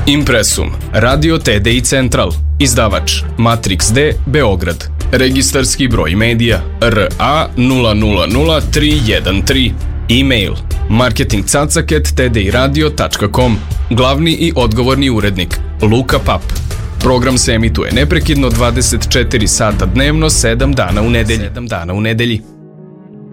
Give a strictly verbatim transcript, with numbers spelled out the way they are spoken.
Impresum, Radio T D I Central, izdavač Matrix D, Beograd, registarski broj medija R A nula nula nula tri jedan tri, e-mail marketing cacak at t d i radio tačka com, glavni i odgovorni urednik Luka Pap. Program se emituje neprekidno dvadeset četiri sata dnevno, sedam dana u nedelji. sedam dana u nedelji.